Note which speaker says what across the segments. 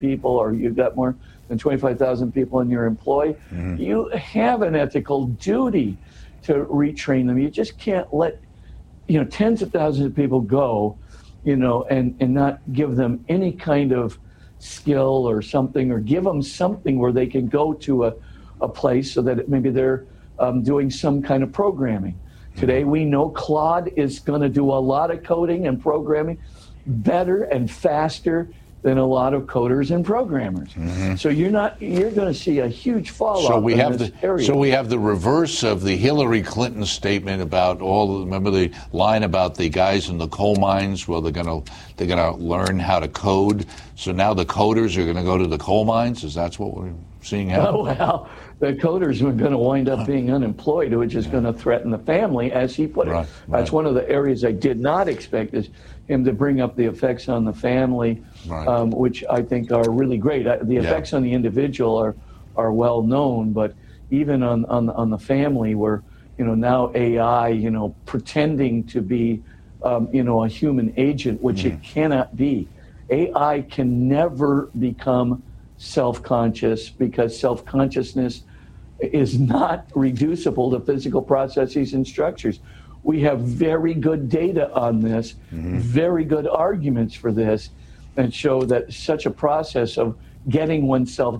Speaker 1: people, or you've got more than 25,000 people in your employ, you have an ethical duty to retrain them. You just can't let, tens of thousands of people go, and not give them any kind of skill or something, or give them something where they can go to a place so that maybe they're doing some kind of programming. Today, we know Claude is going to do a lot of coding and programming better and faster than a lot of coders and programmers. So you're going to see a huge fall off.
Speaker 2: So we have the reverse of the Hillary Clinton statement about remember the line about the guys in the coal mines? Well, they're going to learn how to code. So now the coders are going to go to the coal mines? Is that what we're seeing happen?
Speaker 1: Oh, well, the coders are going to wind up being unemployed, which is going to threaten the family, as he put it.
Speaker 2: Right.
Speaker 1: That's one of the areas I did not expect is him to bring up the effects on the family, which I think are really great. The effects on the individual are well known, but even on the family, where now AI, pretending to be a human agent, which it cannot be. AI can never become self-conscious, because self-consciousness is not reducible to physical processes and structures. We have very good data on this, very good arguments for this, and show that such a process of getting oneself,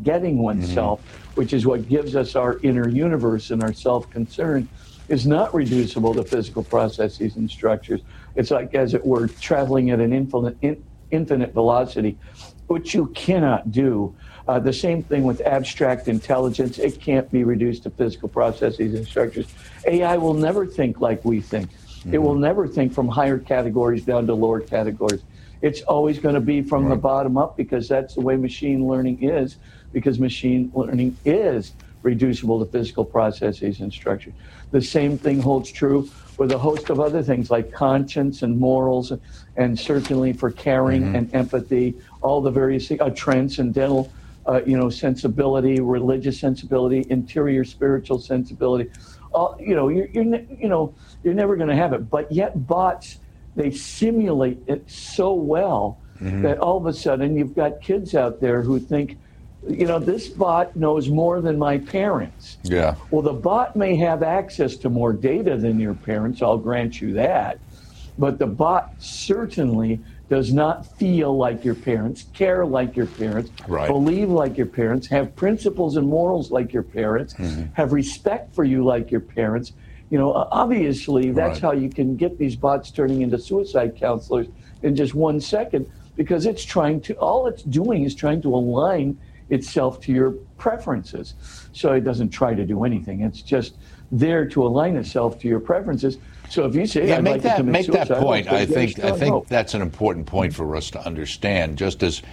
Speaker 1: which is what gives us our inner universe and our self-concern, is not reducible to physical processes and structures. It's like, as it were, traveling at an infinite velocity, which you cannot do. The same thing with abstract intelligence. It can't be reduced to physical processes and structures. AI will never think like we think. It will never think from higher categories down to lower categories. It's always going to be from the bottom up, because that's the way machine learning is, because machine learning is reducible to physical processes and structures. The same thing holds true with a host of other things like conscience and morals, and certainly for caring and empathy, all the various things, transcendental sensibility, religious sensibility, interior spiritual sensibility. You're never going to have it. But yet bots, they simulate it so well that all of a sudden you've got kids out there who think, this bot knows more than my parents.
Speaker 2: Yeah.
Speaker 1: Well, the bot may have access to more data than your parents, I'll grant you that. But the bot certainly does not feel like your parents, care like your parents, believe like your parents, have principles and morals like your parents, have respect for you like your parents. Obviously, that's how you can get these bots turning into suicide counselors in just 1 second, because all it's doing is trying to align itself to your preferences. So it doesn't try to do anything. It's just there to align itself to your preferences. So if you say,
Speaker 2: make that point. I think that's an important point for us to understand. Just as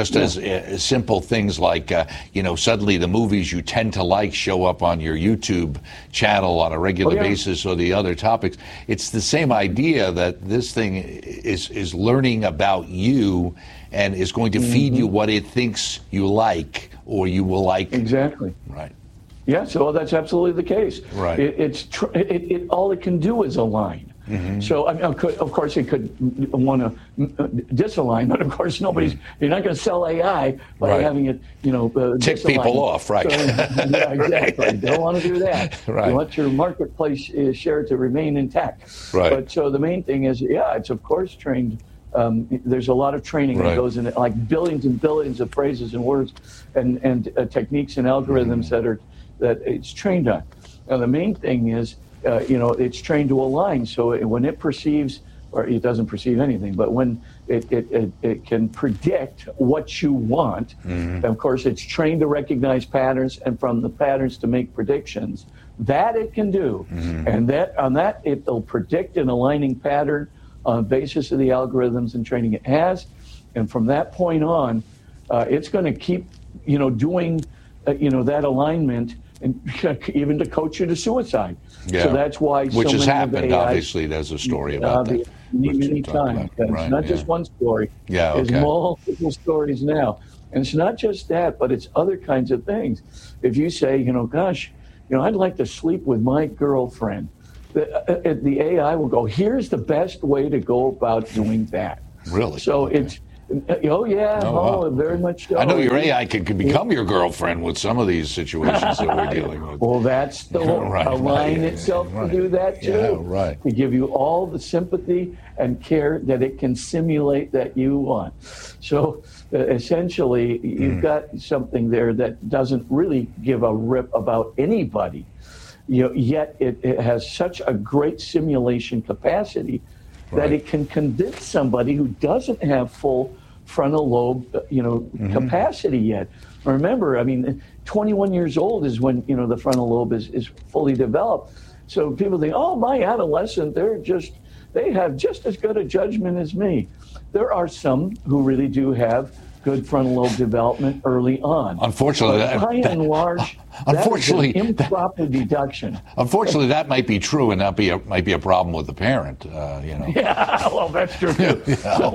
Speaker 2: simple things like suddenly the movies you tend to like show up on your YouTube channel on a regular basis, or the other topics. It's the same idea that this thing is learning about you and is going to feed you what it thinks you like or you will like.
Speaker 1: Exactly.
Speaker 2: Right.
Speaker 1: Yeah, so that's absolutely the case.
Speaker 2: Right.
Speaker 1: All it can do is align. So, of course, it could want to disalign, but of course, you're not going to sell AI by having it,
Speaker 2: tick
Speaker 1: disalign.
Speaker 2: people off, right?
Speaker 1: So, yeah, exactly. You don't want to do that.
Speaker 2: Right.
Speaker 1: You want your marketplace share to remain intact.
Speaker 2: Right.
Speaker 1: But so the main thing is, it's of course trained. There's a lot of training that goes in it, like billions and billions of phrases and words and techniques and algorithms that it's trained on. Now, the main thing is, it's trained to align. So when it perceives, or it doesn't perceive anything, but when it can predict what you want, of course, it's trained to recognize patterns, and from the patterns to make predictions. That it can do. And it'll predict an aligning pattern on the basis of the algorithms and training it has. And from that point on, it's going to keep, doing, that alignment, and even to coach you to suicide.
Speaker 2: Yeah.
Speaker 1: So that's why
Speaker 2: which has happened.
Speaker 1: AI,
Speaker 2: obviously, there's a story about that.
Speaker 1: Many times. It's not just one story.
Speaker 2: Yeah, okay.
Speaker 1: There's multiple stories now. And it's not just that, but it's other kinds of things. If you say, gosh, I'd like to sleep with my girlfriend, the AI will go, here's the best way to go about doing that.
Speaker 2: Really?
Speaker 1: So
Speaker 2: okay.
Speaker 1: Oh, yeah.
Speaker 2: Wow.
Speaker 1: Very much so.
Speaker 2: I know your AI could become your girlfriend with some of these situations that we're dealing with.
Speaker 1: Well, that's the align itself to do that, too.
Speaker 2: Yeah, right.
Speaker 1: To give you all the sympathy and care that it can simulate that you want. So essentially, you've got something there that doesn't really give a rip about anybody. Yet it has such a great simulation capacity that it can convince somebody who doesn't have full frontal lobe, capacity yet. Remember, I mean, 21 years old is when, the frontal lobe is fully developed. So people think, oh, my adolescent, they have just as good a judgment as me. There are some who really do have good frontal lobe development early on.
Speaker 2: Unfortunately,
Speaker 1: by and large,
Speaker 2: unfortunately,
Speaker 1: that is an improper deduction.
Speaker 2: Unfortunately, that might be true, and that might be a problem with the parent.
Speaker 1: Yeah, well, that's true too.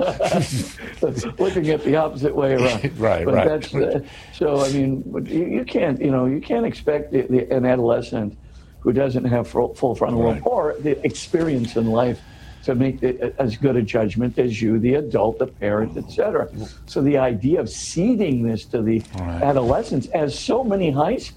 Speaker 1: Looking at the opposite way around.
Speaker 2: Right.
Speaker 1: That's, so I mean, you can't expect an adolescent who doesn't have full frontal lobe or the experience in life to make as good a judgment as you, the adult, the parent, etc. So the idea of seeding this to the adolescents, as so many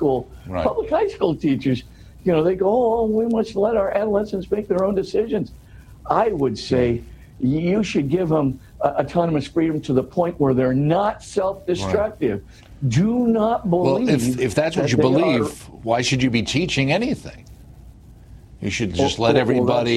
Speaker 1: public high school teachers, they go, oh, we must let our adolescents make their own decisions. I would say you should give them autonomous freedom to the point where they're not self-destructive. Do not believe.
Speaker 2: Well, if that's what you believe, why should you be teaching anything? You should just let everybody,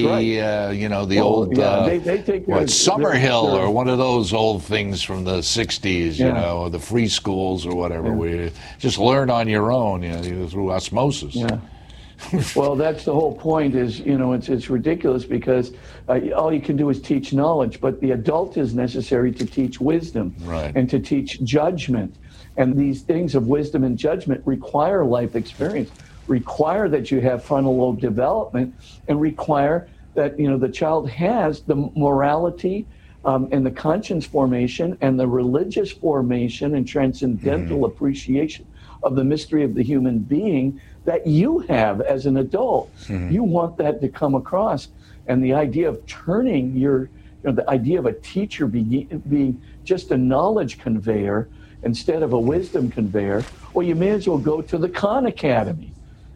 Speaker 2: the old,
Speaker 1: they take
Speaker 2: Summerhill or one of those old things from the 60s, or the free schools or whatever, where you just learn on your own, through osmosis.
Speaker 1: Yeah. Well, that's the whole point is, it's ridiculous because all you can do is teach knowledge, but the adult is necessary to teach wisdom and to teach judgment. And these things of wisdom and judgment require life experience, require that you have frontal lobe development, and require that the child has the morality and the conscience formation and the religious formation and transcendental appreciation of the mystery of the human being that you have as an adult. You want that to come across, and the idea of turning the idea of a teacher being just a knowledge conveyor instead of a wisdom conveyor. Well, you may as well go to the Khan Academy.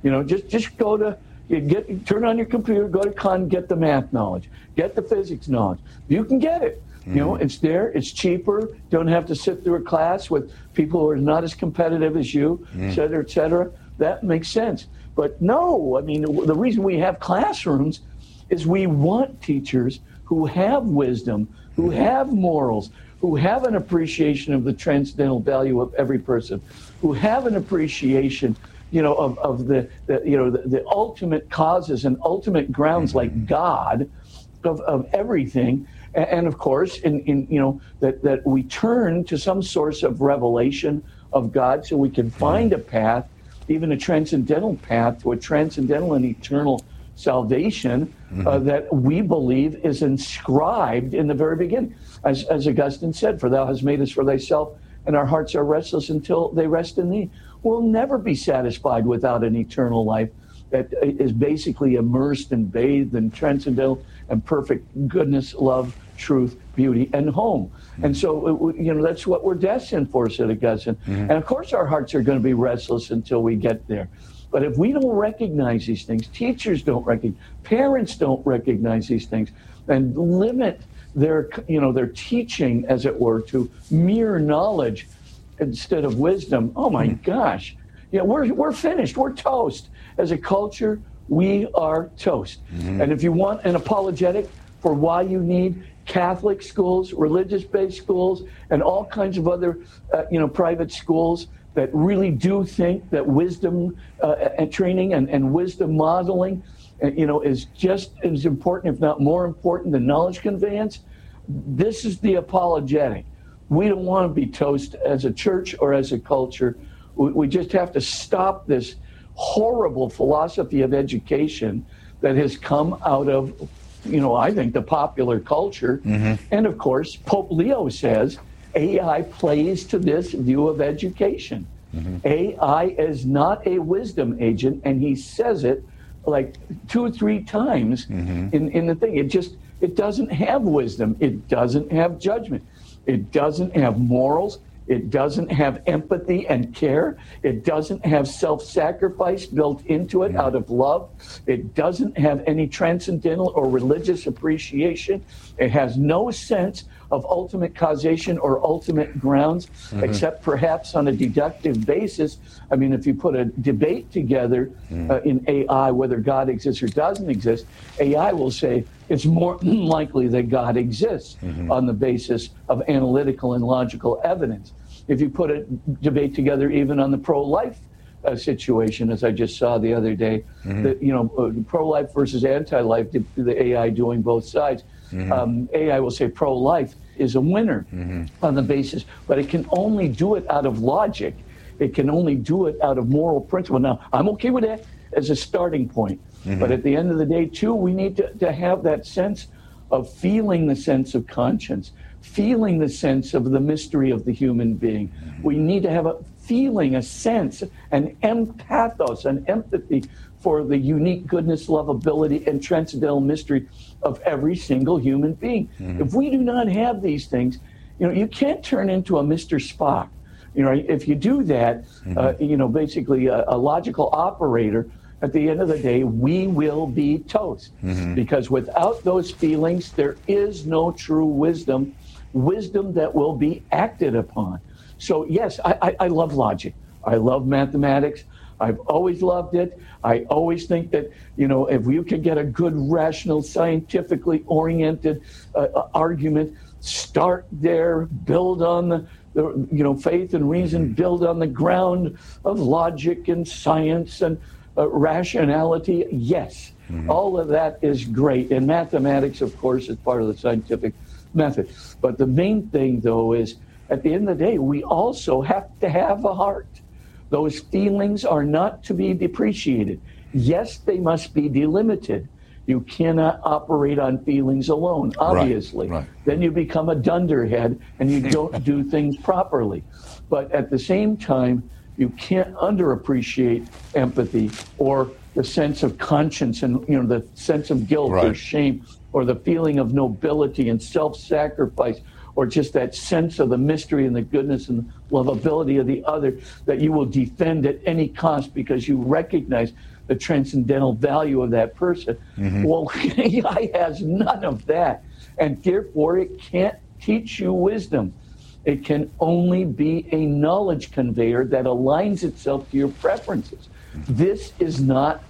Speaker 1: Just go to, turn on your computer, go to Khan, get the math knowledge, get the physics knowledge. You can get it. It's there, it's cheaper, don't have to sit through a class with people who are not as competitive as you, et cetera, et cetera. That makes sense. But no, I mean, the reason we have classrooms is we want teachers who have wisdom, who have morals, who have an appreciation of the transcendental value of every person, who have an appreciation of the ultimate causes and ultimate grounds like God of everything, and of course that we turn to some source of revelation of God so we can find a path, even a transcendental path to a transcendental and eternal salvation that we believe is inscribed in the very beginning, as Augustine said, "For thou hast made us for thyself, and our hearts are restless until they rest in thee." We'll never be satisfied without an eternal life that is basically immersed and bathed in transcendental and perfect goodness, love, truth, beauty, and home. And so, that's what we're destined for, said Augustine. And of course, our hearts are going to be restless until we get there. But if we don't recognize these things, teachers don't recognize, parents don't recognize these things, and limit their teaching, as it were, to mere knowledge instead of wisdom, oh my gosh, we're finished. We're toast. As a culture, we are toast. And if you want an apologetic for why you need Catholic schools, religious-based schools, and all kinds of other, private schools that really do think that wisdom and training and wisdom modeling, is just as important, if not more important, than knowledge conveyance, this is the apologetic. We don't want to be toast as a church or as a culture. We just have to stop this horrible philosophy of education that has come out of, I think, the popular culture. And of course, Pope Leo says AI plays to this view of education. AI is not a wisdom agent, and he says it like 2 or 3 times in the thing. It doesn't have wisdom. It doesn't have judgment. It doesn't have morals. It doesn't have empathy and care. It doesn't have self-sacrifice built into it out of love. It doesn't have any transcendental or religious appreciation. It has no sense of ultimate causation or ultimate grounds, except perhaps on a deductive basis. I mean, if you put a debate together in AI, whether God exists or doesn't exist, AI will say it's more likely that God exists on the basis of analytical and logical evidence. If you put a debate together even on the pro-life situation, as I just saw the other day, that, you know, pro-life versus anti-life, the AI doing both sides, AI will say pro-life is a winner on the basis, but it can only do it out of logic. It can only do it out of moral principle. Now, I'm okay with that as a starting point, but at the end of the day, too, we need to have that sense of feeling the sense of conscience, feeling the sense of the mystery of the human being. We need to have a feeling, a sense, an empathos, an empathy for the unique goodness, lovability, and transcendental mystery of every single human being. If we do not have these things, you know, you can't turn into a Mr. Spock. You know, if you do that, you know, basically a logical operator, at the end of the day, we will be toast. Because without those feelings, there is no true wisdom, wisdom that will be acted upon. So, yes, I love logic. I love mathematics. I've always loved it. I always think that, you know, if you can get a good, rational, scientifically oriented argument, start there, build on the you know, faith and reason, build on the ground of logic and science and rationality. Yes, all of that is great. And mathematics, of course, is part of the scientific method. But the main thing, though, is at the end of the day, we also have to have a heart. Those feelings are not to be depreciated. Yes, they must be delimited. You cannot operate on feelings alone, obviously. Right. Then you become a dunderhead and you don't do things properly. But at the same time, you can't underappreciate empathy or the sense of conscience and, you know, the sense of guilt or shame or the feeling of nobility and self-sacrifice, or just that sense of the mystery and the goodness and lovability of the other that you will defend at any cost because you recognize the transcendental value of that person. Well, AI has none of that, and therefore it can't teach you wisdom. It can only be a knowledge conveyor that aligns itself to your preferences. This is not,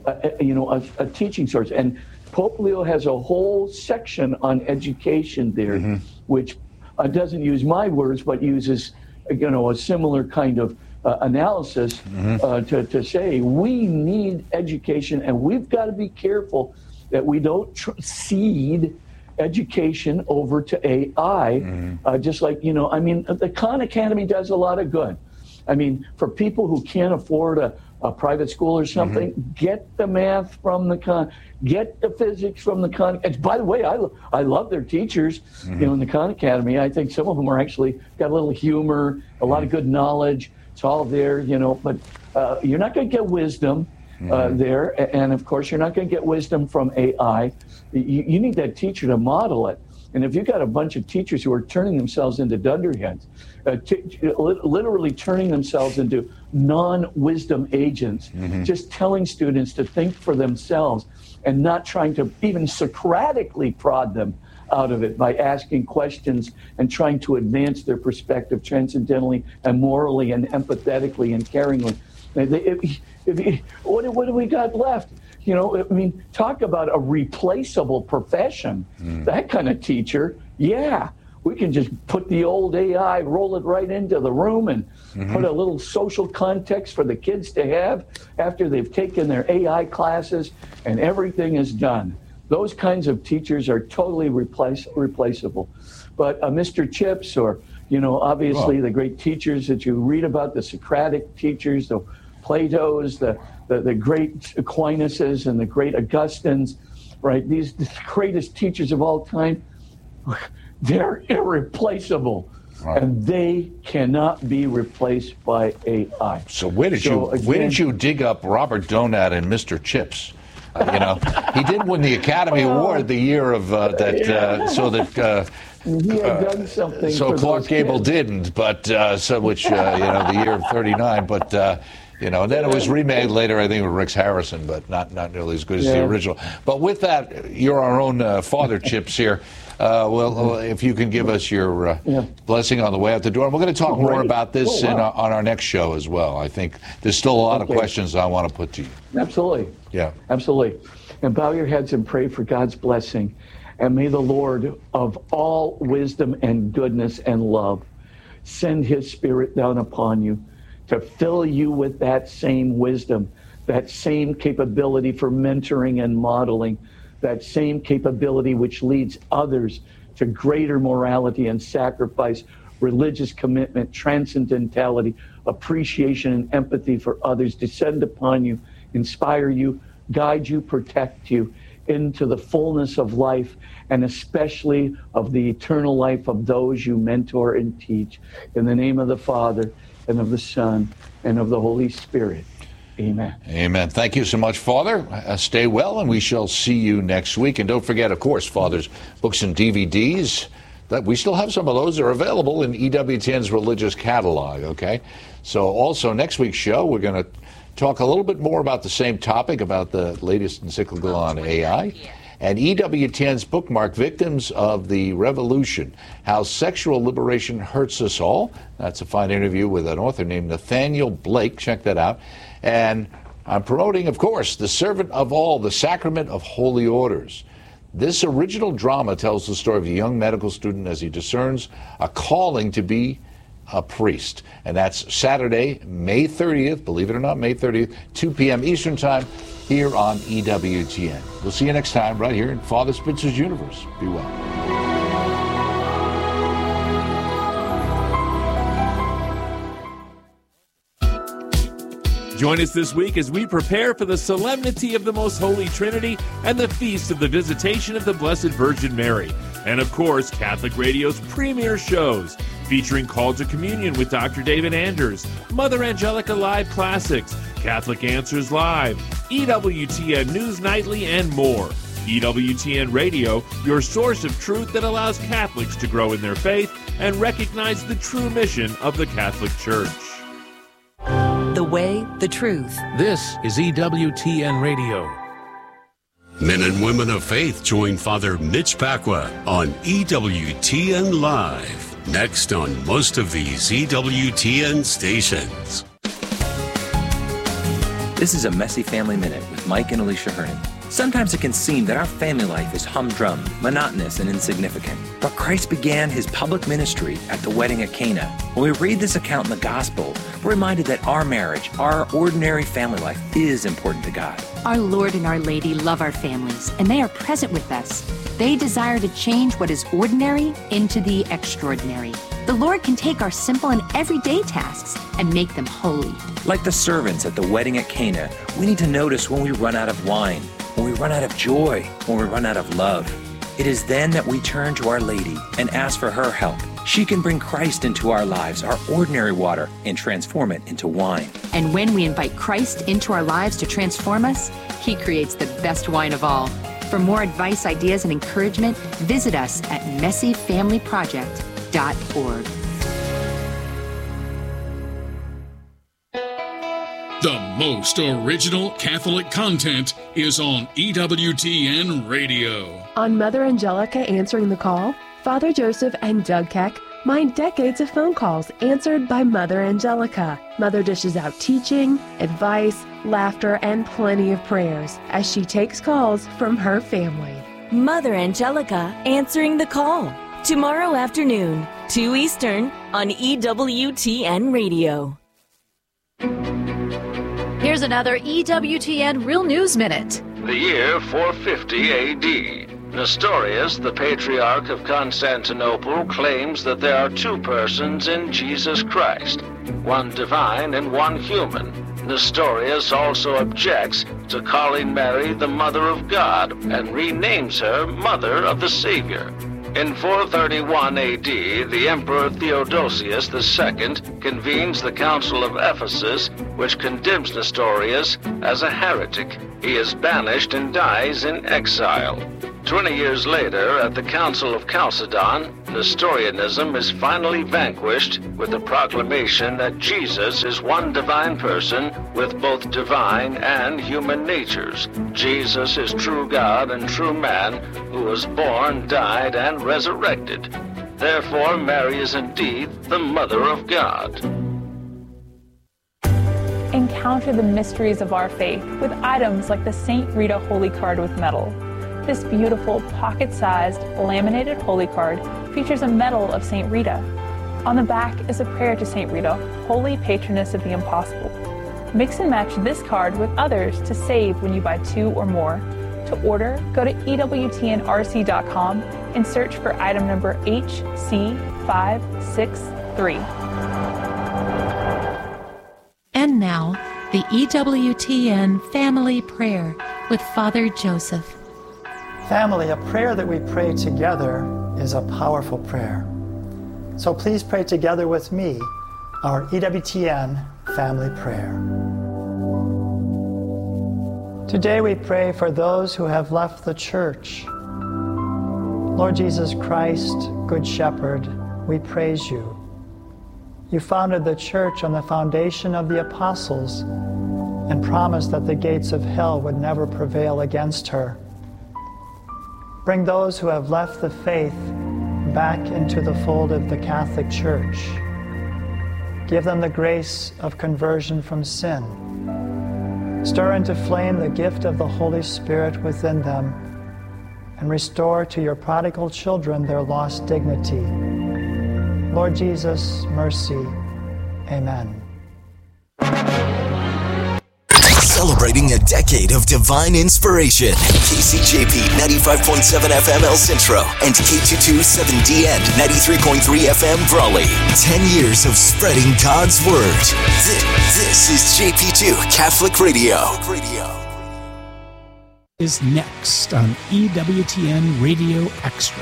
Speaker 1: a teaching source. And Pope Leo has a whole section on education there, which doesn't use my words, but uses, you know, a similar kind of analysis to say we need education, and we've got to be careful that we don't cede education over to AI. Just like, you know, I mean, the Khan Academy does a lot of good. I mean, for people who can't afford a private school or something, get the math from the Khan, get the physics from the Khan. And by the way, I love their teachers, you know, in the Khan Academy. I think some of them are actually got a little humor, a lot of good knowledge. It's all there, you know, but you're not going to get wisdom there. And of course, you're not going to get wisdom from AI. You need that teacher to model it. And if you've got a bunch of teachers who are turning themselves into dunderheads, literally turning themselves into non-wisdom agents, just telling students to think for themselves and not trying to even Socratically prod them out of it by asking questions and trying to advance their perspective transcendentally and morally and empathetically and caringly. What do we got left? You know, I mean, talk about a replaceable profession. That kind of teacher, yeah, we can just put the old AI, roll it right into the room and put a little social context for the kids to have after they've taken their AI classes and everything is done. Those kinds of teachers are totally replaceable. But Mr. Chips or, you know, obviously the great teachers that you read about, the Socratic teachers, the Plato's, the great Aquinas and the great Augustines, right? These the greatest teachers of all time, they're irreplaceable. And they cannot be replaced by AI.
Speaker 2: So where did you dig up Robert Donat and Mr. Chips? He did win the Academy Award the year of
Speaker 1: he had done something.
Speaker 2: So Clark Gable didn't, but the year of '39, but. And then it was remade later, I think, with Rex Harrison, but not nearly as good as the original. But with that, you're our own father, Chips, here. If you can give us your blessing on the way out the door. And we're going to talk more about this on our next show as well. I think there's still a lot of questions I want to put to you.
Speaker 1: Absolutely.
Speaker 2: Yeah.
Speaker 1: Absolutely. And bow your heads and pray for God's blessing. And may the Lord of all wisdom and goodness and love send his Spirit down upon you to fill you with that same wisdom, that same capability for mentoring and modeling, that same capability which leads others to greater morality and sacrifice, religious commitment, transcendentality, appreciation and empathy for others, descend upon you, inspire you, guide you, protect you into the fullness of life, and especially of the eternal life of those you mentor and teach. In the name of the Father, and of the Son, and of the Holy Spirit. Amen.
Speaker 2: Amen. Thank you so much, Father. Stay well, and we shall see you next week. And don't forget, of course, Father's books and DVDs. That we still have some of those. They're available in EWTN's religious catalog, okay? So also next week's show, we're going to talk a little bit more about the same topic, about the latest encyclical on AI. And EWTN's bookmark, Victims of the Revolution, How Sexual Liberation Hurts Us All. That's a fine interview with an author named Nathaniel Blake. Check that out. And I'm promoting, of course, The Servant of All, The Sacrament of Holy Orders. This original drama tells the story of a young medical student as he discerns a calling to be a priest. And that's Saturday, May 30th, believe it or not, May 30th, 2 p.m. Eastern Time, here on EWTN. We'll see you next time right here in Father Spitzer's Universe. Be well.
Speaker 3: Join us this week as we prepare for the solemnity of the Most Holy Trinity and the feast of the Visitation of the Blessed Virgin Mary. And of course, Catholic Radio's premier shows, featuring Call to Communion with Dr. David Anders, Mother Angelica Live Classics, Catholic Answers Live, EWTN News Nightly, and more. EWTN Radio, your source of truth that allows Catholics to grow in their faith and recognize the true mission of the Catholic Church.
Speaker 4: The way, the truth.
Speaker 5: This is EWTN Radio.
Speaker 6: Men and women of faith join Father Mitch Pacwa on EWTN Live. Next on most of these EWTN stations.
Speaker 7: This is a Messy Family Minute with Mike and Alicia Hernon. Sometimes it can seem that our family life is humdrum, monotonous, and insignificant. But Christ began his public ministry at the wedding at Cana. When we read this account in the gospel, we're reminded that our marriage, our ordinary family life, is important to God.
Speaker 8: Our Lord and Our Lady love our families, and they are present with us. They desire to change what is ordinary into the extraordinary. The Lord can take our simple and everyday tasks and make them holy.
Speaker 7: Like the servants at the wedding at Cana, we need to notice when we run out of wine, when we run out of joy, when we run out of love. It is then that we turn to Our Lady and ask for her help. She can bring Christ into our lives, our ordinary water, and transform it into wine.
Speaker 8: And when we invite Christ into our lives to transform us, he creates the best wine of all. For more advice, ideas, and encouragement, visit us at messyfamilyproject.org.
Speaker 9: The most original Catholic content is on EWTN Radio.
Speaker 10: On Mother Angelica Answering the Call, Father Joseph and Doug Keck mine decades of phone calls answered by Mother Angelica. Mother dishes out teaching, advice, laughter, and plenty of prayers as she takes calls from her family.
Speaker 11: Mother Angelica Answering the Call. Tomorrow afternoon, 2 Eastern on EWTN Radio.
Speaker 12: Here's another EWTN Real News Minute.
Speaker 13: The year 450 A.D. Nestorius, the Patriarch of Constantinople, claims that there are two persons in Jesus Christ, one divine and one human. Nestorius also objects to calling Mary the Mother of God and renames her Mother of the Savior. In 431 AD, the Emperor Theodosius II convenes the Council of Ephesus, which condemns Nestorius as a heretic. He is banished and dies in exile. 20 years later, at the Council of Chalcedon, Nestorianism is finally vanquished with the proclamation that Jesus is one divine person with both divine and human natures. Jesus is true God and true man who was born, died, and resurrected. Therefore, Mary is indeed the Mother of God.
Speaker 14: Encounter the mysteries of our faith with items like the St. Rita Holy Card with medal. This beautiful pocket-sized laminated holy card features a medal of St. Rita. On the back is a prayer to St. Rita, holy patroness of the impossible. Mix and match this card with others to save when you buy 2 or more. To order, go to EWTNRC.com and search for item number HC563.
Speaker 15: And now, the EWTN Family Prayer with Father Joseph.
Speaker 16: Family, a prayer that we pray together is a powerful prayer. So please pray together with me our EWTN Family Prayer. Today we pray for those who have left the church. Lord Jesus Christ, Good Shepherd, we praise you. You founded the church on the foundation of the apostles and promised that the gates of hell would never prevail against her. Bring those who have left the faith back into the fold of the Catholic Church. Give them the grace of conversion from sin. Stir into flame the gift of the Holy Spirit within them and restore to your prodigal children their lost dignity. Lord Jesus, mercy. Amen.
Speaker 17: Celebrating a decade of divine inspiration. KCJP 95.7 FM El Centro and K227DN 93.3 FM Brawley. 10 years of spreading God's Word. This is JP2 Catholic Radio.
Speaker 5: Is next on EWTN Radio Extra.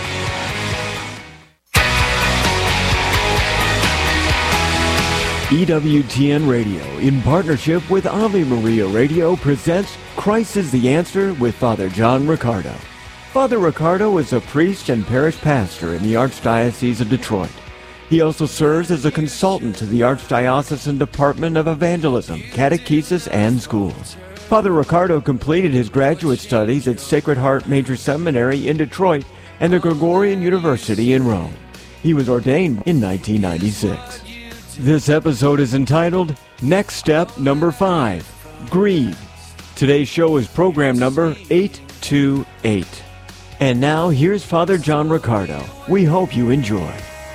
Speaker 18: EWTN Radio, in partnership with Ave Maria Radio, presents Christ is the Answer with Father John Riccardo. Father Riccardo is a priest and parish pastor in the Archdiocese of Detroit. He also serves as a consultant to the Archdiocesan Department of Evangelism, Catechesis, and Schools. Father Riccardo completed his graduate studies at Sacred Heart Major Seminary in Detroit and the Gregorian University in Rome. He was ordained in 1996. This episode is entitled Next Step Number 5, Greed. Today's show is program number 828. And now, here's Father John Riccardo. We hope you enjoy.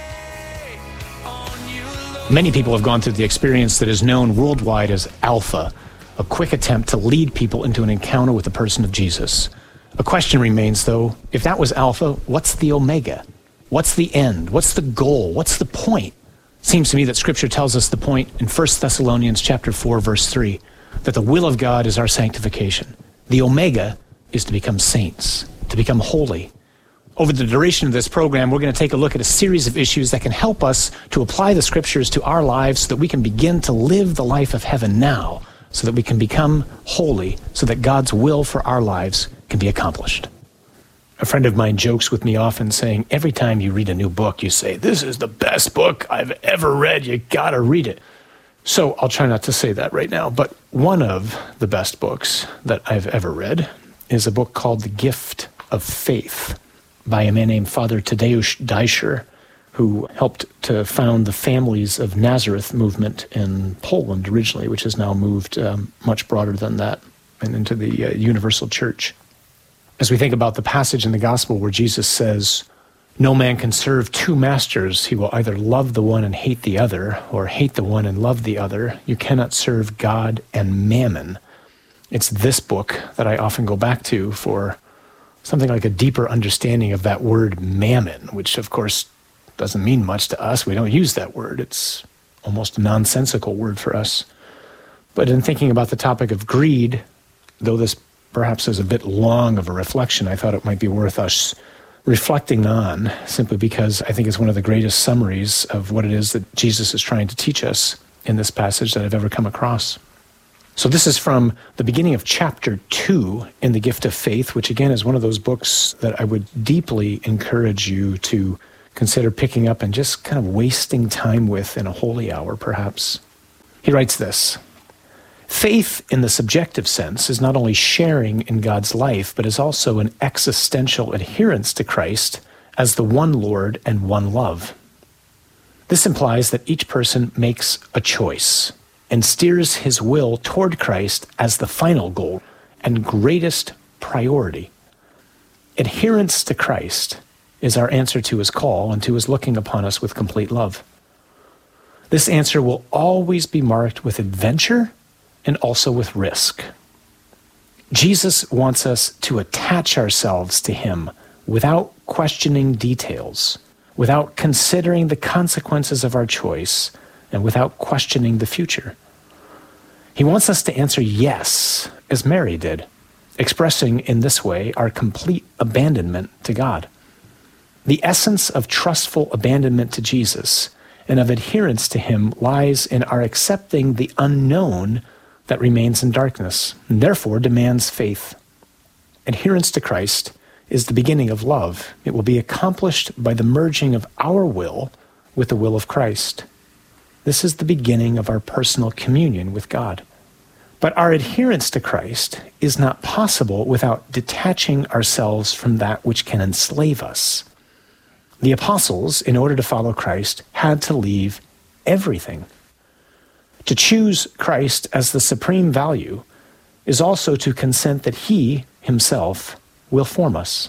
Speaker 5: Many people have gone through the experience that is known worldwide as Alpha, a quick attempt to lead people into an encounter with the person of Jesus. A question remains, though, if that was Alpha, what's the Omega? What's the end? What's the goal? What's the point? Seems to me that Scripture tells us the point in 1 Thessalonians chapter 4, verse 3, that the will of God is our sanctification. The Omega is to become saints, to become holy. Over the duration of this program, we're going to take a look at a series of issues that can help us to apply the Scriptures to our lives so that we can begin to live the life of heaven now, so that we can become holy, so that God's will for our lives can be accomplished. A friend of mine jokes with me often saying, every time you read a new book, you say, this is the best book I've ever read. You gotta read it. So I'll try not to say that right now, but one of the best books that I've ever read is a book called The Gift of Faith by a man named Father Tadeusz Deischer, who helped to found the Families of Nazareth movement in Poland originally, which has now moved much broader than that and into the Universal Church. As we think about the passage in the Gospel where Jesus says, no man can serve 2 masters. He will either love the one and hate the other, or hate the one and love the other. You cannot serve God and mammon. It's this book that I often go back to for something like a deeper understanding of that word mammon, which of course doesn't mean much to us. We don't use that word. It's almost a nonsensical word for us. But in thinking about the topic of greed, though this perhaps is a bit long of a reflection, I thought it might be worth us reflecting on, simply because I think it's one of the greatest summaries of what it is that Jesus is trying to teach us in this passage that I've ever come across. So this is from the beginning of chapter 2 in The Gift of Faith, which again is one of those books that I would deeply encourage you to consider picking up and just kind of wasting time with in a holy hour, perhaps. He writes this: faith in the subjective sense is not only sharing in God's life, but is also an existential adherence to Christ as the one Lord and one love. This implies that each person makes a choice and steers his will toward Christ as the final goal and greatest priority. Adherence to Christ is our answer to his call and to his looking upon us with complete love. This answer will always be marked with adventure and also with risk. Jesus wants us to attach ourselves to him without questioning details, without considering the consequences of our choice, and without questioning the future. He wants us to answer yes, as Mary did, expressing in this way our complete abandonment to God. The essence of trustful abandonment to Jesus and of adherence to him lies in our accepting the unknown that remains in darkness, and therefore demands faith. Adherence to Christ is the beginning of love. It will be accomplished by the merging of our will with the will of Christ. This is the beginning of our personal communion with God. But our adherence to Christ is not possible without detaching ourselves from that which can enslave us. The apostles, in order to follow Christ, had to leave everything. To choose Christ as the supreme value is also to consent that he himself will form us.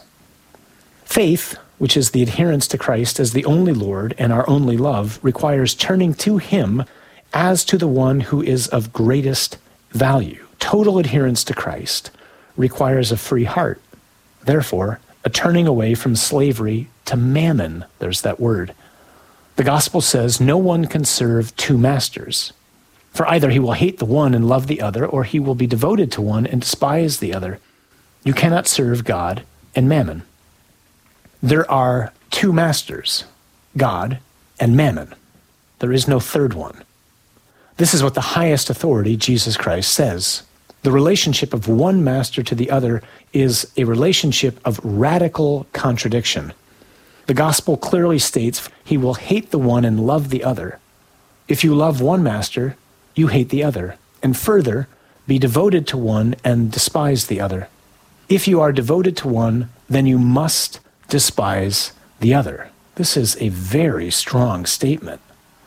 Speaker 5: Faith, which is the adherence to Christ as the only Lord and our only love, requires turning to him as to the one who is of greatest value. Total adherence to Christ requires a free heart. Therefore, a turning away from slavery to mammon. There's that word. The gospel says no one can serve two masters. For either he will hate the one and love the other, or he will be devoted to one and despise the other. You cannot serve God and mammon. There are two masters, God and mammon. There is no third one. This is what the highest authority, Jesus Christ, says. The relationship of one master to the other is a relationship of radical contradiction. The gospel clearly states he will hate the one and love the other. If you love one master, you hate the other, and further, be devoted to one and despise the other. If you are devoted to one, then you must despise the other. This is a very strong statement.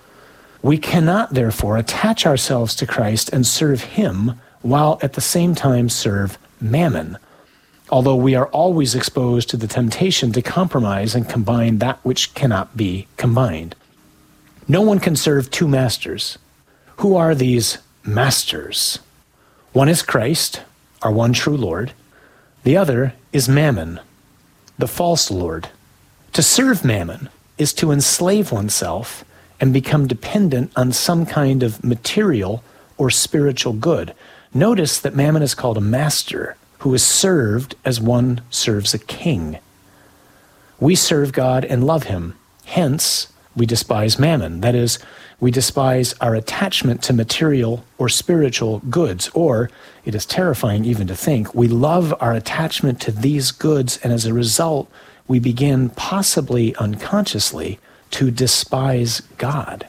Speaker 5: We cannot, therefore, attach ourselves to Christ and serve him while at the same time serve mammon, although we are always exposed to the temptation to compromise and combine that which cannot be combined. No one can serve two masters. Who are these masters? One is Christ, our one true Lord. The other is Mammon, the false Lord. To serve Mammon is to enslave oneself and become dependent on some kind of material or spiritual good. Notice that Mammon is called a master who is served as one serves a king. We serve God and love him. Hence, we despise Mammon. That is, we despise our attachment to material or spiritual goods, or, it is terrifying even to think, we love our attachment to these goods, and as a result, we begin, possibly unconsciously, to despise God.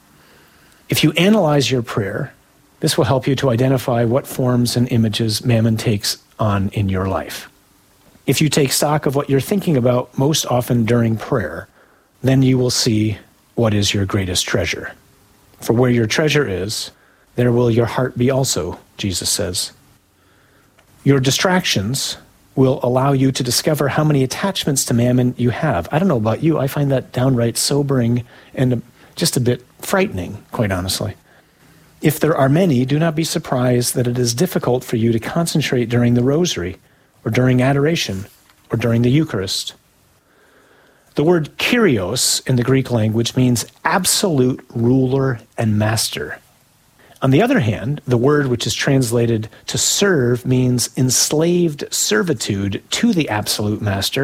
Speaker 5: If you analyze your prayer, this will help you to identify what forms and images Mammon takes on in your life. If you take stock of what you're thinking about most often during prayer, then you will see what is your greatest treasure. For where your treasure is, there will your heart be also, Jesus says. Your distractions will allow you to discover how many attachments to Mammon you have. I don't know about you, I find that downright sobering and just a bit frightening, quite honestly. If there are many, do not be surprised that it is difficult for you to concentrate during the rosary, or during adoration, or during the Eucharist. The word Kyrios in the Greek language means absolute ruler and master. On the other hand, the word which is translated to serve means enslaved servitude to the absolute master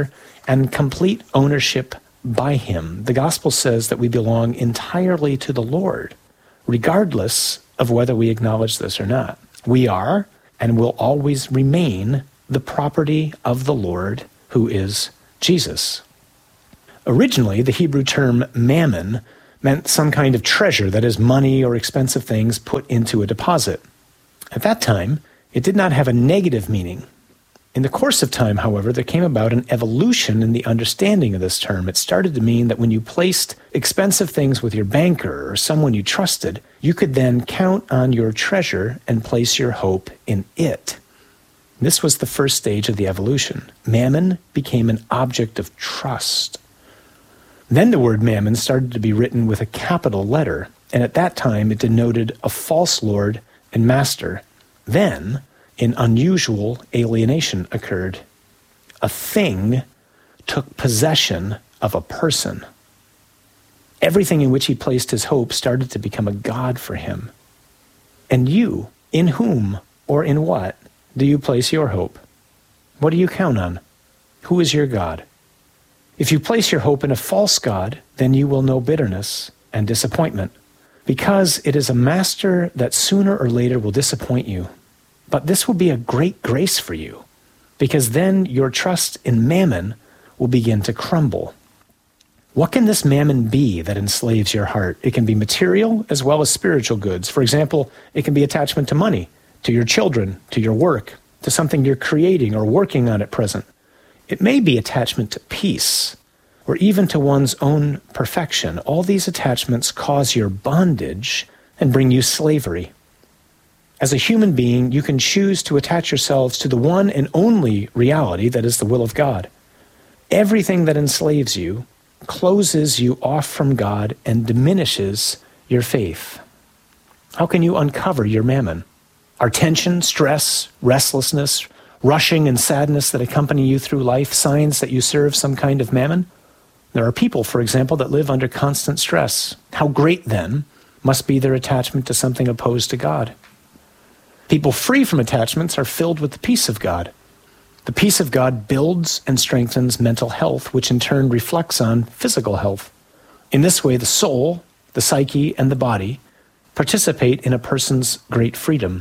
Speaker 5: and complete ownership by him. The gospel says that we belong entirely to the Lord, regardless of whether we acknowledge this or not. We are and will always remain the property of the Lord, who is Jesus. Originally, the Hebrew term mammon meant some kind of treasure, that is, money or expensive things put into a deposit. At that time, it did not have a negative meaning. In the course of time, however, there came about an evolution in the understanding of this term. It started to mean that when you placed expensive things with your banker or someone you trusted, you could then count on your treasure and place your hope in it. This was the first stage of the evolution. Mammon became an object of trust. Then the word mammon started to be written with a capital letter, and at that time it denoted a false lord and master. Then an unusual alienation occurred. A thing took possession of a person. Everything in which he placed his hope started to become a god for him. And you, in whom or in what do you place your hope? What do you count on? Who is your God? If you place your hope in a false god, then you will know bitterness and disappointment, because it is a master that sooner or later will disappoint you. But this will be a great grace for you, because then your trust in mammon will begin to crumble. What can this mammon be that enslaves your heart? It can be material as well as spiritual goods. For example, it can be attachment to money, to your children, to your work, to something you're creating or working on at present. It may be attachment to peace, or even to one's own perfection. All these attachments cause your bondage and bring you slavery. As a human being, you can choose to attach yourselves to the one and only reality that is the will of God. Everything that enslaves you closes you off from God and diminishes your faith. How can you uncover your mammon? Are tension, stress, restlessness, rushing and sadness that accompany you through life signs that you serve some kind of mammon? There are people, for example, that live under constant stress. How great, then, must be their attachment to something opposed to God? People free from attachments are filled with the peace of God. The peace of God builds and strengthens mental health, which in turn reflects on physical health. In this way, the soul, the psyche, and the body participate in a person's great freedom.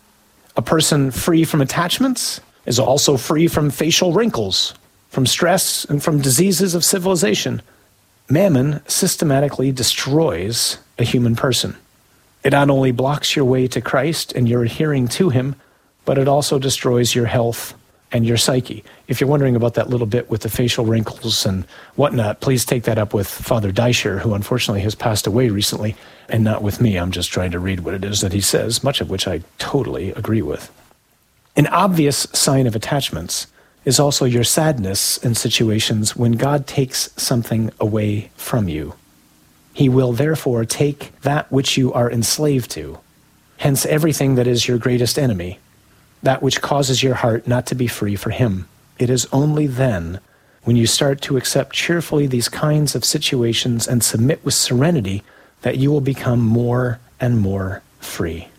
Speaker 5: A person free from attachments is also free from facial wrinkles, from stress, and from diseases of civilization. Mammon systematically destroys a human person. It not only blocks your way to Christ and your adhering to him, but it also destroys your health and your psyche. If you're wondering about that little bit with the facial wrinkles and whatnot, please take that up with Father Deischer, who unfortunately has passed away recently, and not with me. I'm just trying to read what it is that he says, much of which I totally agree with. An obvious sign of attachments is also your sadness in situations when God takes something away from you. He will therefore take that which you are enslaved to, hence everything that is your greatest enemy, that which causes your heart not to be free for him. It is only then, when you start to accept cheerfully these kinds of situations and submit with serenity, that you will become more and more free.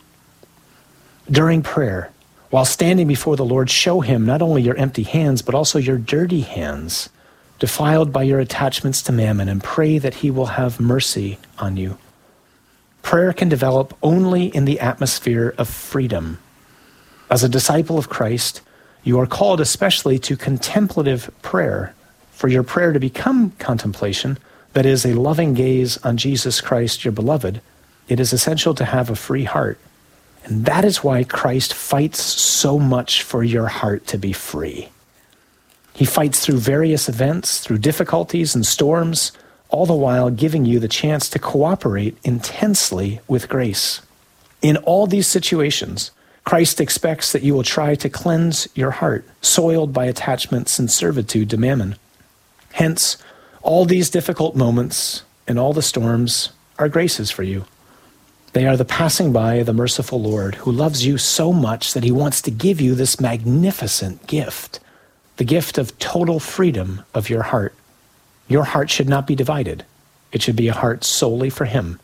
Speaker 5: During prayer, while standing before the Lord, show him not only your empty hands, but also your dirty hands, defiled by your attachments to mammon, and pray that he will have mercy on you. Prayer can develop only in the atmosphere of freedom. As a disciple of Christ, you are called especially to contemplative prayer. For your prayer to become contemplation, that is, a loving gaze on Jesus Christ, your beloved, it is essential to have a free heart. And that is why Christ fights so much for your heart to be free. He fights through various events, through difficulties and storms, all the while giving you the chance to cooperate intensely with grace. In all these situations, Christ expects that you will try to cleanse your heart, soiled by attachments and servitude to mammon. Hence, all these difficult moments and all the storms are graces for you. They are the passing by of the merciful Lord, who loves you so much that he wants to give you this magnificent gift, the gift of total freedom of your heart. Your heart should not be divided. It should be a heart solely for him.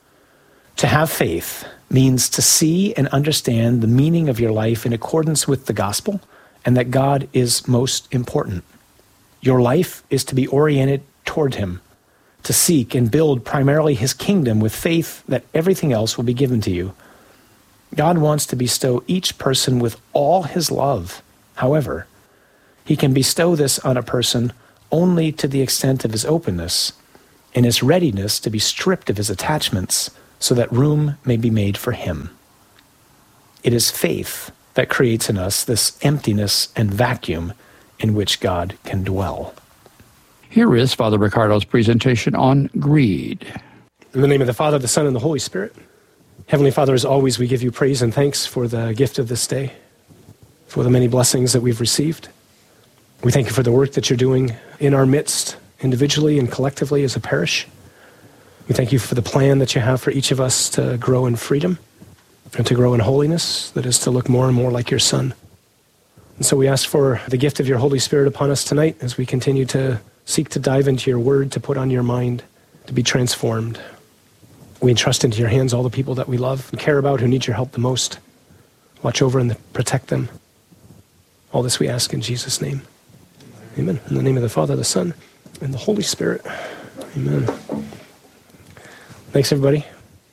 Speaker 5: To have faith means to see and understand the meaning of your life in accordance with the gospel, and that God is most important. Your life is to be oriented toward him, to seek and build primarily his kingdom with faith that everything else will be given to you. God wants to bestow each person with all his love. However, he can bestow this on a person only to the extent of his openness and his readiness to be stripped of his attachments so that room may be made for him. It is faith that creates in us this emptiness and vacuum in which God can dwell.
Speaker 19: Here is Father Riccardo's presentation on greed.
Speaker 5: In the name of the Father, the Son, and the Holy Spirit. Heavenly Father, as always, we give you praise and thanks for the gift of this day, for the many blessings that we've received. We thank you for the work that you're doing in our midst, individually and collectively as a parish. We thank you for the plan that you have for each of us to grow in freedom and to grow in holiness, that is to look more and more like your Son. And so we ask for the gift of your Holy Spirit upon us tonight as we continue to seek to dive into your word, to put on your mind, to be transformed. We entrust into your hands all the people that we love and care about, who need your help the most. Watch over and protect them. All this we ask in Jesus' name. Amen. In the name of the Father, the Son, and the Holy Spirit. Amen. Thanks, everybody.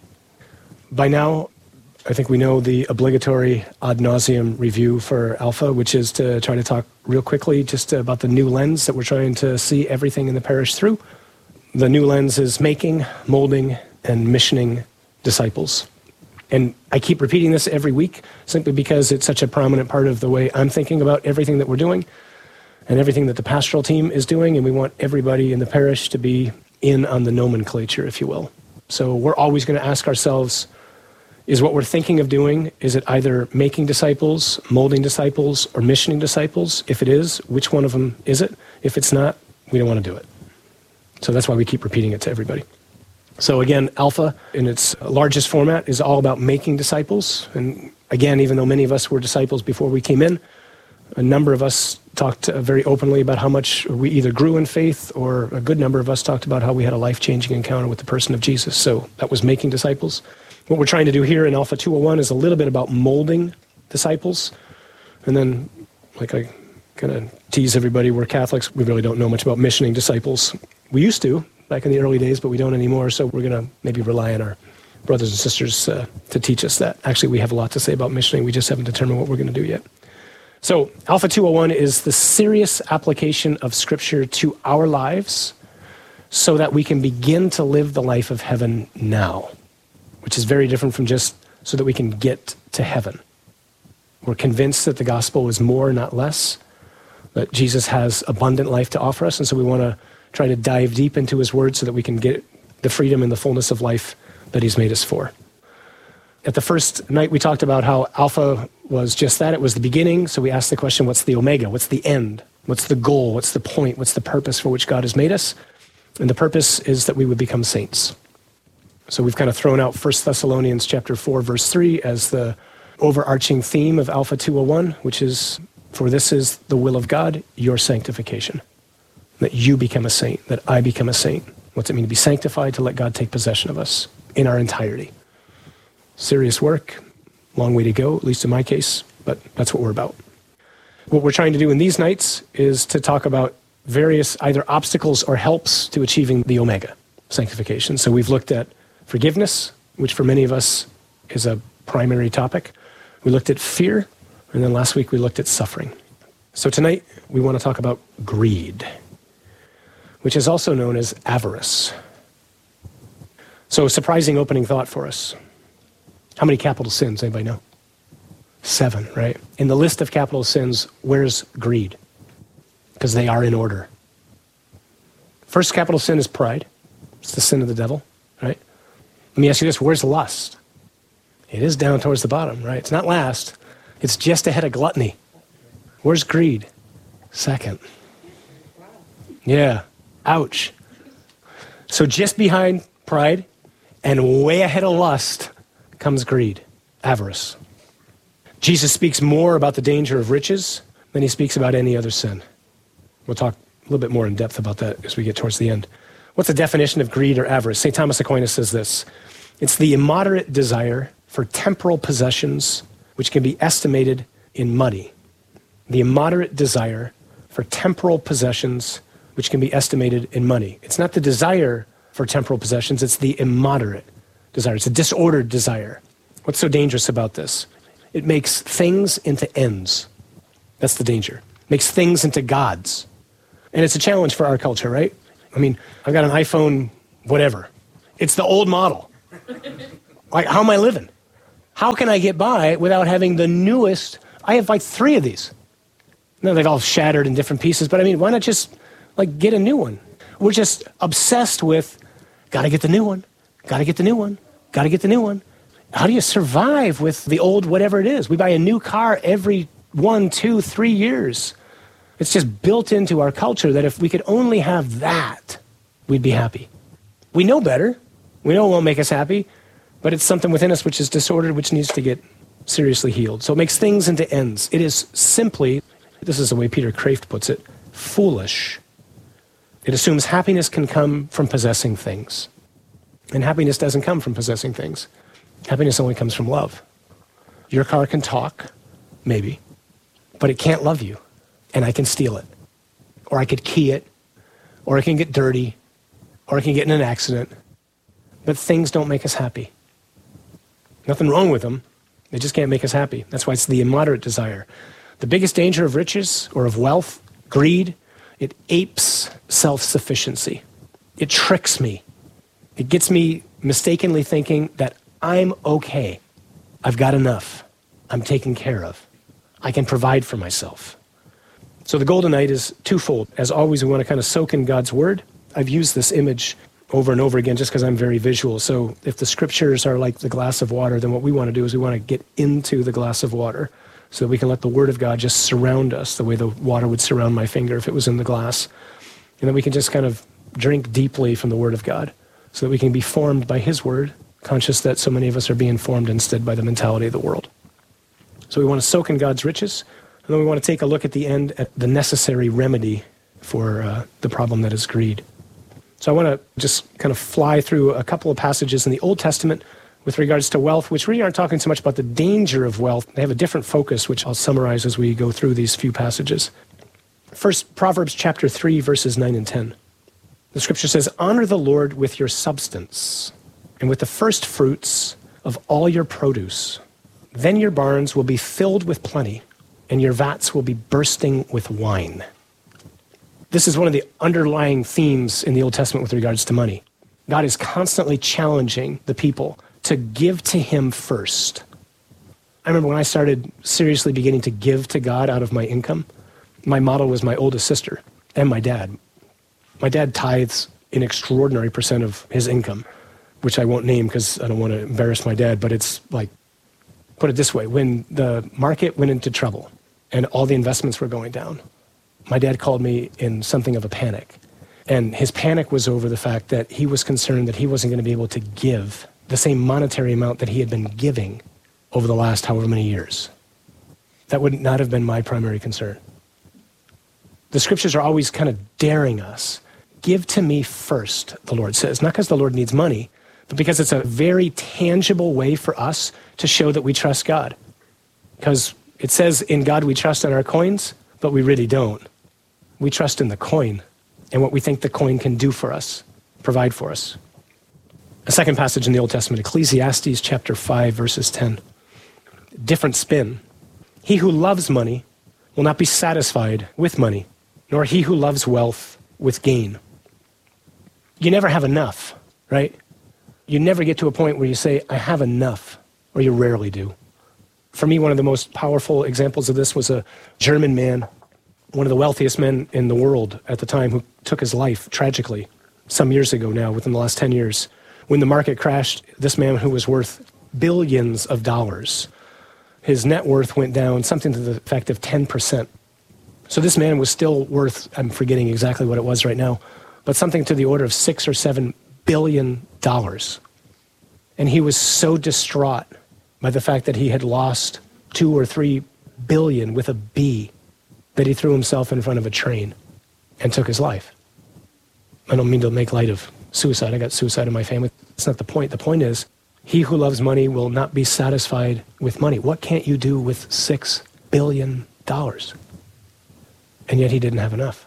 Speaker 5: By now, I think we know the obligatory ad nauseum review for Alpha, which is to try to talk real quickly just about the new lens that we're trying to see everything in the parish through. The new lens is making, molding, and missioning disciples. And I keep repeating this every week simply because it's such a prominent part of the way I'm thinking about everything that we're doing and everything that the pastoral team is doing, and we want everybody in the parish to be in on the nomenclature, if you will. So we're always going to ask ourselves, is what we're thinking of doing, is it either making disciples, molding disciples, or missioning disciples? If it is, which one of them is it? If it's not, we don't want to do it. So that's why we keep repeating it to everybody. So again, Alpha, in its largest format, is all about making disciples. And again, even though many of us were disciples before we came in, a number of us talked very openly about how much we either grew in faith, or a good number of us talked about how we had a life-changing encounter with the person of Jesus. So that was making disciples. What we're trying to do here in Alpha 201 is a little bit about molding disciples. And then, like I kind of tease everybody, we're Catholics. We really don't know much about missioning disciples. We used to back in the early days, but we don't anymore. So we're going to maybe rely on our brothers and sisters to teach us that. Actually, we have a lot to say about missioning. We just haven't determined what we're going to do yet. So Alpha 201 is the serious application of Scripture to our lives so that we can begin to live the life of heaven now, which is very different from just so that we can get to heaven. We're convinced that the gospel is more, not less, that Jesus has abundant life to offer us, and so we want to try to dive deep into his word so that we can get the freedom and the fullness of life that he's made us for. At the first night, we talked about how Alpha was just that. It was the beginning, so we asked the question, what's the Omega? What's the end? What's the goal? What's the point? What's the purpose for which God has made us? And the purpose is that we would become saints. So we've kind of thrown out 1 Thessalonians chapter 4, verse 3 as the overarching theme of Alpha 201, which is, for this is the will of God, your sanctification. That you become a saint, that I become a saint. What's it mean to be sanctified? To let God take possession of us in our entirety. Serious work, long way to go, at least in my case, but that's what we're about. What we're trying to do in these nights is to talk about various either obstacles or helps to achieving the Omega, sanctification. So we've looked at forgiveness, which for many of us is a primary topic. We looked at fear, and then last week we looked at suffering. So tonight we want to talk about greed, which is also known as avarice. So a surprising opening thought for us. How many capital sins, anybody know? 7, right? In the list of capital sins, where's greed? Because they are in order. First capital sin is pride. It's the sin of the devil, right? Let me ask you this, where's lust? It is down towards the bottom, right? It's not last. It's just ahead of gluttony. Where's greed? Second. Yeah, ouch. So just behind pride and way ahead of lust comes greed, avarice. Jesus speaks more about the danger of riches than he speaks about any other sin. We'll talk a little bit more in depth about that as we get towards the end. What's the definition of greed or avarice? St. Thomas Aquinas says this: it's the immoderate desire for temporal possessions which can be estimated in money. The immoderate desire for temporal possessions, which can be estimated in money. It's not the desire for temporal possessions, it's the immoderate desire. It's a disordered desire. What's so dangerous about this? It makes things into ends. That's the danger. It makes things into gods. And it's a challenge for our culture, right? I mean, I've got an iPhone, whatever. It's the old model. Like, how am I living? How can I get by without having the newest? I have like 3 of these. No, they've all shattered in different pieces, but I mean, why not just like get a new one? We're just obsessed with, gotta get the new one, gotta get the new one, gotta get the new one. How do you survive with the old whatever it is? We buy a new car every 1, 2, 3 years. It's just built into our culture that if we could only have that, we'd be happy. We know better. We know it won't make us happy, but it's something within us which is disordered, which needs to get seriously healed. So it makes things into ends. It is simply, this is the way Peter Kraft puts it, foolish. It assumes happiness can come from possessing things. And happiness doesn't come from possessing things. Happiness only comes from love. Your car can talk, maybe, but it can't love you. And I can steal it. Or I could key it. Or it can get dirty. Or it can get in an accident. But things don't make us happy. Nothing wrong with them. They just can't make us happy. That's why it's the immoderate desire. The biggest danger of riches or of wealth, greed, it apes self-sufficiency. It tricks me. It gets me mistakenly thinking that I'm okay. I've got enough. I'm taken care of. I can provide for myself. So the golden night is twofold. As always, we want to kind of soak in God's word. I've used this image over and over again just because I'm very visual. So if the scriptures are like the glass of water, then what we want to do is we want to get into the glass of water so that we can let the word of God just surround us the way the water would surround my finger if it was in the glass. And then we can just kind of drink deeply from the word of God so that we can be formed by his word, conscious that so many of us are being formed instead by the mentality of the world. So we want to soak in God's riches, and then we want to take a look at the end at the necessary remedy for the problem that is greed. So I want to just kind of fly through a couple of passages in the Old Testament with regards to wealth, which really aren't talking so much about the danger of wealth. They have a different focus, which I'll summarize as we go through these few passages. First, Proverbs chapter 3, verses 9 and 10. The scripture says, "Honor the Lord with your substance and with the first fruits of all your produce. Then your barns will be filled with plenty, and your vats will be bursting with wine." This is one of the underlying themes in the Old Testament with regards to money. God is constantly challenging the people to give to him first. I remember when I started seriously beginning to give to God out of my income, my model was my oldest sister and my dad. My dad tithes an extraordinary percent of his income, which I won't name because I don't want to embarrass my dad, but it's like, put it this way, when the market went into trouble and all the investments were going down, my dad called me in something of a panic. And his panic was over the fact that he was concerned that he wasn't going to be able to give the same monetary amount that he had been giving over the last however many years. That would not have been my primary concern. The scriptures are always kind of daring us. Give to me first, the Lord says. Not because the Lord needs money, but because it's a very tangible way for us to show that we trust God. Because it says in God we trust in our coins, but we really don't. We trust in the coin and what we think the coin can do for us, provide for us. A second passage in the Old Testament, Ecclesiastes chapter 5, verses 10. Different spin. He who loves money will not be satisfied with money, nor he who loves wealth with gain. You never have enough, right? You never get to a point where you say, I have enough, or you rarely do. For me, one of the most powerful examples of this was a German man, one of the wealthiest men in the world at the time, who took his life tragically some years ago now, within the last 10 years. When the market crashed, this man who was worth billions of dollars, his net worth went down something to the effect of 10%. So this man was still worth, I'm forgetting exactly what it was right now, but something to the order of $6 or $7 billion. And he was so distraught by the fact that he had lost 2 or 3 billion with a B that he threw himself in front of a train and took his life. I don't mean to make light of suicide. I got suicide in my family. That's not the point. The point is, he who loves money will not be satisfied with money. What can't you do with $6 billion? and yet he didn't have enough.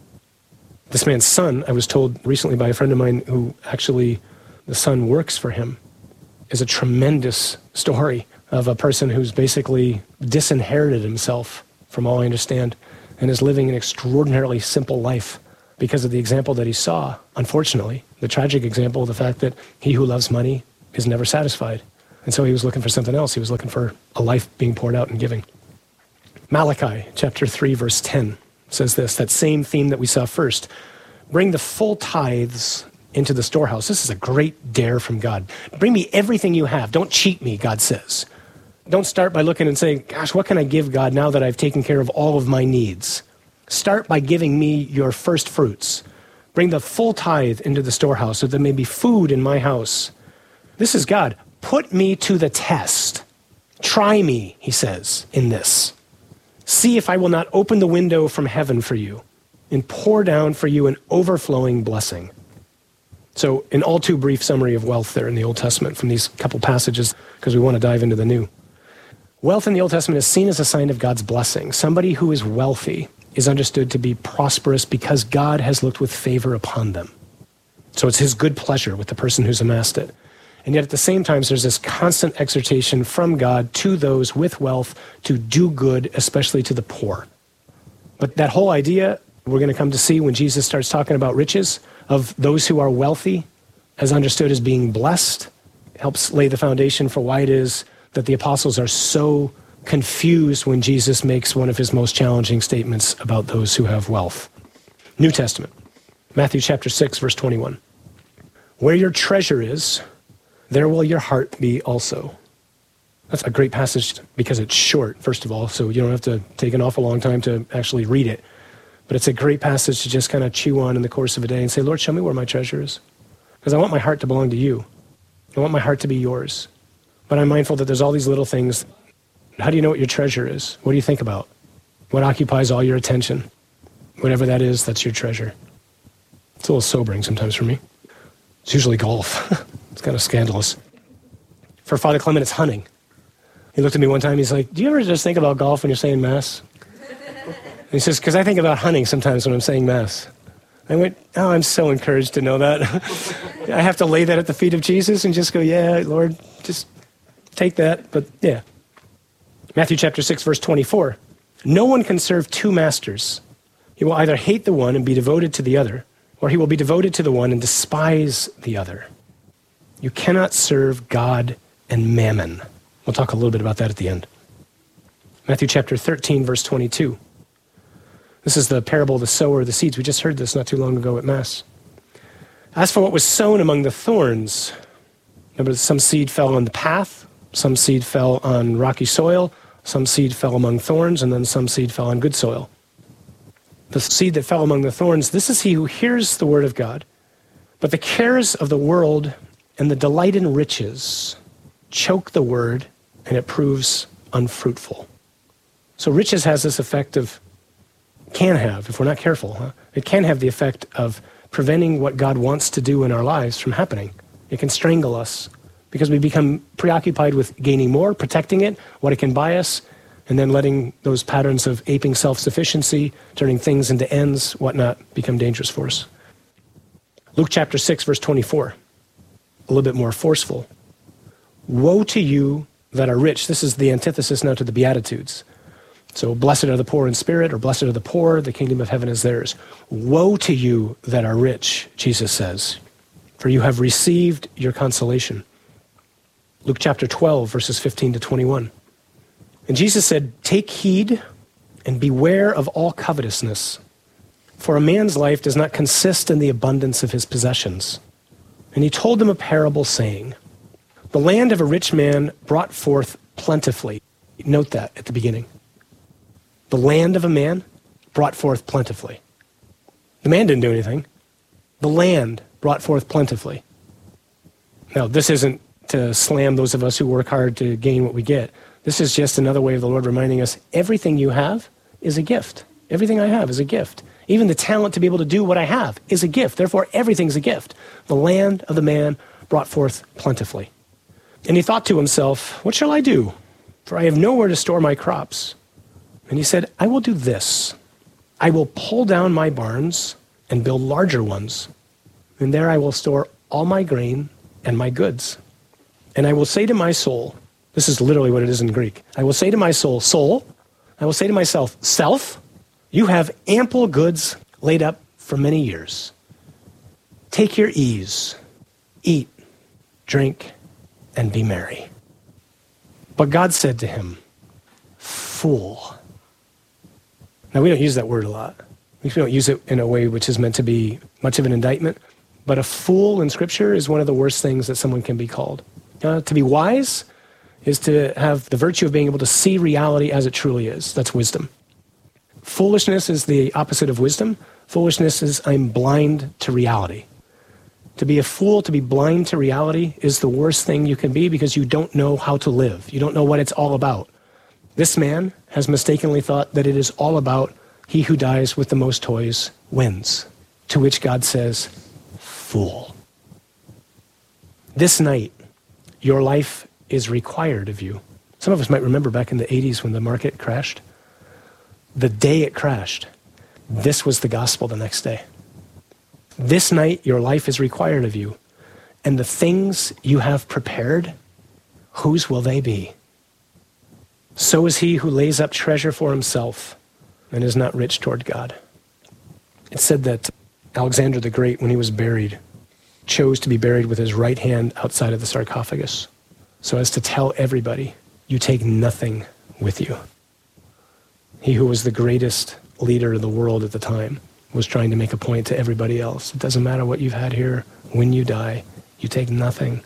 Speaker 5: This man's son, I was told recently by a friend of mine who actually, the son works for him, is a tremendous story of a person who's basically disinherited himself, from all I understand, and is living an extraordinarily simple life because of the example that he saw, unfortunately, the tragic example of the fact that he who loves money is never satisfied. And so he was looking for something else. He was looking for a life being poured out and giving. Malachi chapter 3, verse 10 says this, that same theme that we saw first. Bring the full tithes into the storehouse. This is a great dare from God. Bring me everything you have. Don't cheat me, God says. Don't start by looking and saying, gosh, what can I give God now that I've taken care of all of my needs? Start by giving me your first fruits. Bring the full tithe into the storehouse so there may be food in my house. This is God. Put me to the test. Try me, he says, in this. See if I will not open the window from heaven for you and pour down for you an overflowing blessing. So an all too brief summary of wealth there in the Old Testament from these couple passages, because we want to dive into the New. Wealth in the Old Testament is seen as a sign of God's blessing. Somebody who is wealthy is understood to be prosperous because God has looked with favor upon them. So it's his good pleasure with the person who's amassed it. And yet at the same time, there's this constant exhortation from God to those with wealth to do good, especially to the poor. But that whole idea, we're going to come to see when Jesus starts talking about riches, of those who are wealthy, as understood as being blessed, helps lay the foundation for why it is that the apostles are so confused when Jesus makes one of his most challenging statements about those who have wealth. New Testament, Matthew chapter 6, verse 21. Where your treasure is, there will your heart be also. That's a great passage because it's short, first of all, so you don't have to take an awful long time to actually read it. But it's a great passage to just kind of chew on in the course of a day and say, Lord, show me where my treasure is. Because I want my heart to belong to you. I want my heart to be yours. But I'm mindful that there's all these little things. How do you know what your treasure is? What do you think about? What occupies all your attention? Whatever that is, that's your treasure. It's a little sobering sometimes for me. It's usually golf. It's kind of scandalous. For Father Clement, it's hunting. He looked at me one time, he's like, do you ever just think about golf when you're saying Mass? And he says, because I think about hunting sometimes when I'm saying Mass. I went, oh, I'm so encouraged to know that. I have to lay that at the feet of Jesus and just go, yeah, Lord, just take that. But yeah. Matthew chapter 6, verse 24. No one can serve two masters. He will either hate the one and be devoted to the other, or he will be devoted to the one and despise the other. You cannot serve God and mammon. We'll talk a little bit about that at the end. Matthew chapter 13, verse 22. This is the parable of the sower of the seeds. We just heard this not too long ago at Mass. As for what was sown among the thorns, remember, some seed fell on the path, some seed fell on rocky soil, some seed fell among thorns, and then some seed fell on good soil. The seed that fell among the thorns, this is he who hears the word of God, but the cares of the world and the delight in riches choke the word, and it proves unfruitful. So riches has this effect of, can have, if we're not careful, it can have the effect of preventing what God wants to do in our lives from happening. It can strangle us because we become preoccupied with gaining more, protecting it, what it can buy us, and then letting those patterns of aping self-sufficiency, turning things into ends, whatnot, become dangerous for us. Luke chapter 6, verse 24, a little bit more forceful. Woe to you that are rich. This is the antithesis now to the Beatitudes. So blessed are the poor in spirit, or blessed are the poor, the kingdom of heaven is theirs. Woe to you that are rich, Jesus says, for you have received your consolation. Luke chapter 12, verses 15 to 21. And Jesus said, take heed and beware of all covetousness, for a man's life does not consist in the abundance of his possessions. And he told them a parable saying, the land of a rich man brought forth plentifully. Note that at the beginning. The land of a man brought forth plentifully. The man didn't do anything. The land brought forth plentifully. Now, this isn't to slam those of us who work hard to gain what we get. This is just another way of the Lord reminding us, everything you have is a gift. Everything I have is a gift. Even the talent to be able to do what I have is a gift. Therefore, everything's a gift. The land of the man brought forth plentifully. And he thought to himself, what shall I do? For I have nowhere to store my crops. And he said, I will do this. I will pull down my barns and build larger ones, and there I will store all my grain and my goods. And I will say to my soul, this is literally what it is in Greek, I will say to my soul, soul, I will say to myself, self, you have ample goods laid up for many years. Take your ease, eat, drink, and be merry. But God said to him, fool. Now, we don't use that word a lot. We don't use it in a way which is meant to be much of an indictment. But a fool in Scripture is one of the worst things that someone can be called. To be wise is to have the virtue of being able to see reality as it truly is. That's wisdom. Foolishness is the opposite of wisdom. Foolishness is I'm blind to reality. To be a fool, to be blind to reality is the worst thing you can be because you don't know how to live. You don't know what it's all about. This man has mistakenly thought that it is all about he who dies with the most toys wins. To which God says, fool. This night, your life is required of you. Some of us might remember back in the 80s when the market crashed. The day it crashed, this was the gospel the next day. This night, your life is required of you. And the things you have prepared, whose will they be? So is he who lays up treasure for himself and is not rich toward God. It said that Alexander the Great, when he was buried, chose to be buried with his right hand outside of the sarcophagus, so as to tell everybody, you take nothing with you. He who was the greatest leader in the world at the time was trying to make a point to everybody else. It doesn't matter what you've had here. When you die, you take nothing.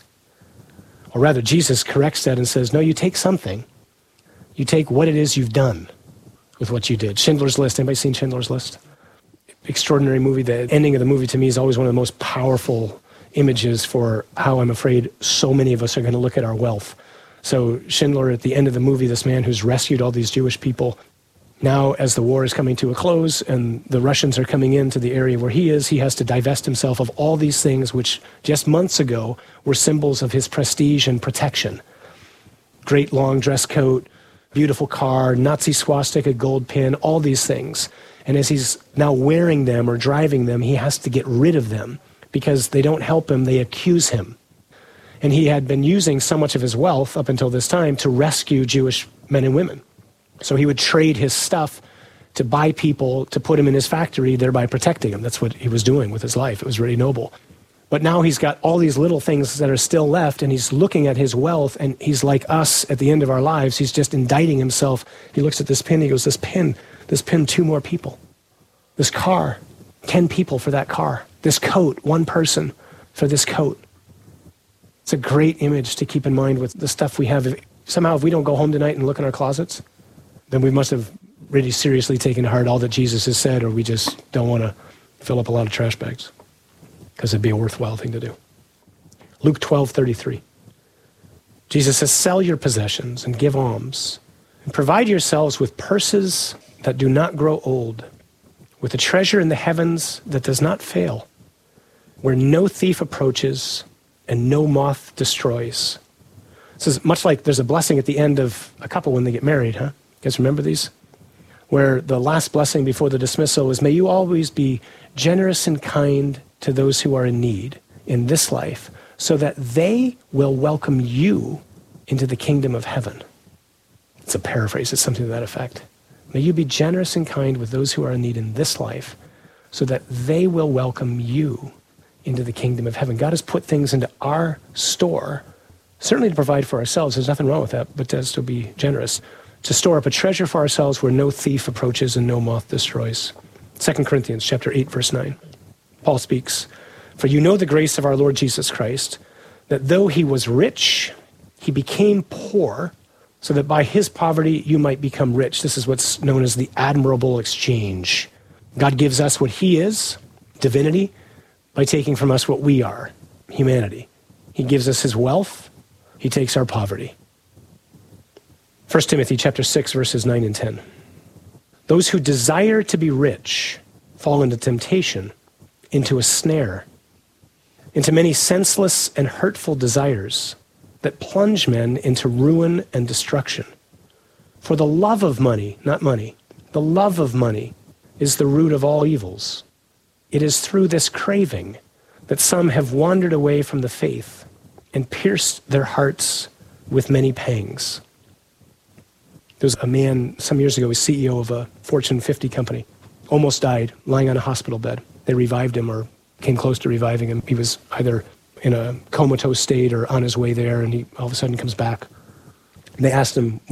Speaker 5: Or rather, Jesus corrects that and says, no, you take something. You take what it is you've done with what you did. Schindler's List. Anybody seen Schindler's List? Extraordinary movie. The ending of the movie to me is always one of the most powerful images for how I'm afraid so many of us are going to look at our wealth. So Schindler, at the end of the movie, this man who's rescued all these Jewish people, now as the war is coming to a close and the Russians are coming into the area where he has to divest himself of all these things which just months ago were symbols of his prestige and protection. Great long dress coat, beautiful car, Nazi swastika, gold pin, all these things. And as he's now wearing them or driving them, he has to get rid of them because they don't help him, they accuse him. And he had been using so much of his wealth up until this time to rescue Jewish men and women. So he would trade his stuff to buy people to put him in his factory, thereby protecting him. That's what he was doing with his life. It was really noble. But now he's got all these little things that are still left, and he's looking at his wealth, and he's like us at the end of our lives. He's just indicting himself. He looks at this pin, he goes, this pin, 2 more people. This car, 10 people for that car. This coat, 1 person for this coat. It's a great image to keep in mind with the stuff we have. Somehow, if we don't go home tonight and look in our closets, then we must have really seriously taken to heart all that Jesus has said, or we just don't want to fill up a lot of trash bags because it'd be a worthwhile thing to do. Luke 12:33. Jesus says, sell your possessions and give alms, and provide yourselves with purses that do not grow old, with a treasure in the heavens that does not fail, where no thief approaches and no moth destroys. This is much like there's a blessing at the end of a couple when they get married, huh? You guys remember these? Where the last blessing before the dismissal is, may you always be generous and kind to those who are in need in this life, so that they will welcome you into the kingdom of heaven. It's a paraphrase. It's something to that effect. May you be generous and kind with those who are in need in this life, so that they will welcome you into the kingdom of heaven. God has put things into our store, certainly to provide for ourselves. There's nothing wrong with that, but to be generous. To store up a treasure for ourselves where no thief approaches and no moth destroys. 2 Corinthians chapter 8, verse 9. Paul speaks, for you know the grace of our Lord Jesus Christ, that though he was rich, he became poor, so that by his poverty you might become rich. This is what's known as the admirable exchange. God gives us what he is, divinity, by taking from us what we are, humanity. He gives us his wealth. He takes our poverty. 1 Timothy chapter 6, verses 9 and 10. Those who desire to be rich fall into temptation, into a snare, into many senseless and hurtful desires that plunge men into ruin and destruction. For the love of money, not money, the love of money is the root of all evils. It is through this craving that some have wandered away from the faith and pierced their hearts with many pangs. There was a man some years ago, he was CEO of a Fortune 50 company, almost died, lying on a hospital bed. They revived him or came close to reviving him. He was either in a comatose state or on his way there, and he all of a sudden comes back. And they asked him,